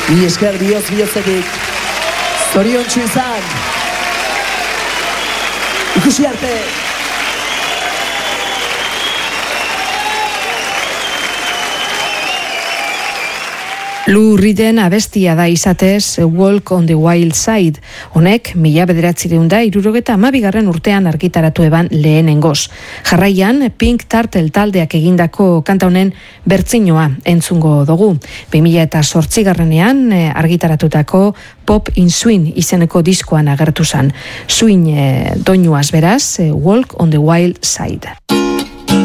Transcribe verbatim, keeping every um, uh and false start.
Mi esker bioz biozetik. Zorion txuzan. Ikusi arte. Lou Reeden abestia da izatez Walk on the Wild Side. Honek, mila bederatzireun da, irurogeta amabigarren urtean argitaratu eban lehenengoz. Jarraian, Pink Turtle taldeak egindako kanta honen bertzinoa entzungo dugu. bi mila eta zortzigarrenean argitaratutako Pop in Swing izeneko diskoan agertu zan. Swing eh, doinuaz beraz, eh, Walk on the Wild Side.